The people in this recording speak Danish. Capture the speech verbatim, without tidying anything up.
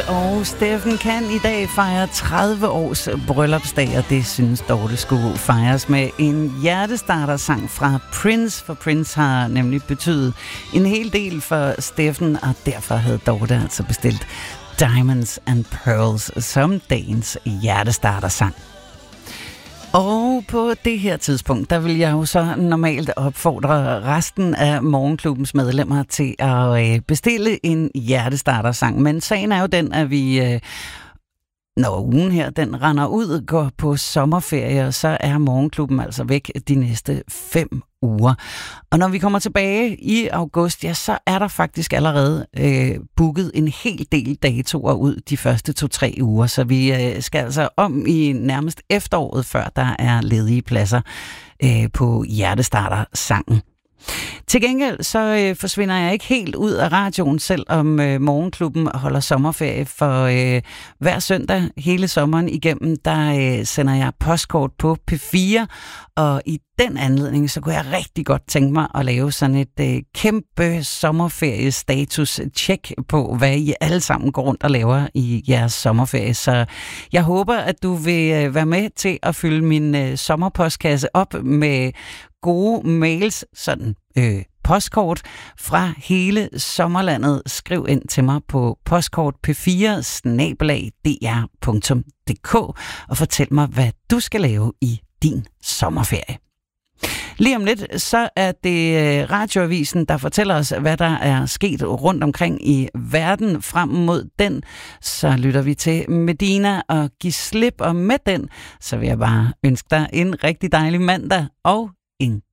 Og Steffen kan i dag fejre tredive års bryllupsdag, og det synes Dorte skulle fejres med en hjertestarter-sang fra Prince, for Prince har nemlig betydet en hel del for Steffen, og derfor havde Dorte altså bestilt Diamonds and Pearls som dagens hjertestarter-sang. Og på det her tidspunkt, der vil jeg jo så normalt opfordre resten af Morgenklubbens medlemmer til at bestille en hjertestarter-sang. Men sagen er jo den, at vi, når ugen her, den render ud, går på sommerferie, og så er Morgenklubben altså væk de næste fem uger. Og når vi kommer tilbage i august, ja, så er der faktisk allerede øh, booket en hel del datoer ud de første to-tre uger, så vi øh, skal altså om i nærmest efteråret, før der er ledige pladser øh, på hjertestarter-sangen. Til gengæld så øh, forsvinder jeg ikke helt ud af radioen, selvom øh, Morgenklubben holder sommerferie, for øh, hver søndag hele sommeren igennem, der øh, sender jeg postkort på P fire, og i den anledning, så kunne jeg rigtig godt tænke mig at lave sådan et øh, kæmpe sommerferiestatus-check på, hvad I alle sammen går rundt og laver i jeres sommerferie. Så jeg håber, at du vil øh, være med til at fylde min øh, sommerpostkasse op med gode mails, sådan øh, postkort fra hele sommerlandet. Skriv ind til mig på postkort p fire snabel-a d r punktum d k og fortæl mig, hvad du skal lave i din sommerferie. Lige om lidt, så er det Radioavisen, der fortæller os, hvad der er sket rundt omkring i verden frem mod den. Så lytter vi til Medina og giv slip, og med den, så vil jeg bare ønske dig en rigtig dejlig mandag og en